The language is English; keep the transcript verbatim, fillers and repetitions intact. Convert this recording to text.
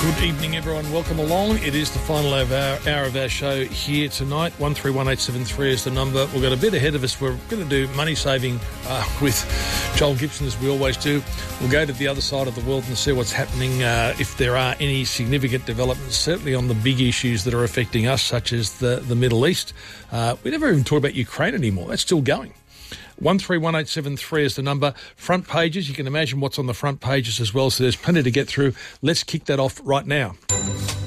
Good evening, everyone. Welcome along. It is the final hour of our, hour of our show here tonight. one three one eight seven three is the number. We've got a bit ahead of us. We're going to do money saving uh, with Joel Gibson, as we always do. We'll go to the other side of the world and see what's happening, uh, if there are any significant developments, certainly on the big issues that are affecting us, such as the, the Middle East. Uh, we never even talk about Ukraine anymore. That's still going. one three one eight seven three is the number. Front pages, you can imagine what's on the front pages as well, so there's plenty to get through. Let's kick that off right now.